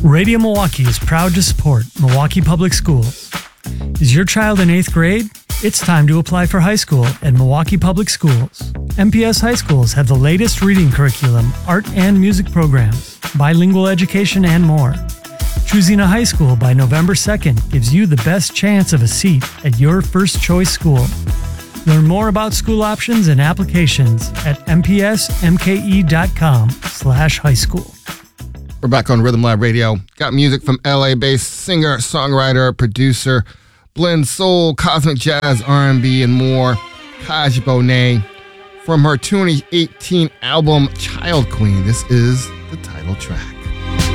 Radio Milwaukee is proud to support Milwaukee Public Schools. Is your child in 8th grade? It's time to apply for high school at Milwaukee Public Schools. MPS High Schools have the latest reading curriculum, art and music programs, bilingual education, and more. Choosing a high school by November 2nd gives you the best chance of a seat at your first choice school. Learn more about school options and applications at mpsmke.com/high school. We're back on Rhythm Lab Radio. Got music from LA-based singer, songwriter, producer, blend soul, cosmic jazz, R&B, and more. Kaj Bonet from her 2018 album Child Queen. This is the title track.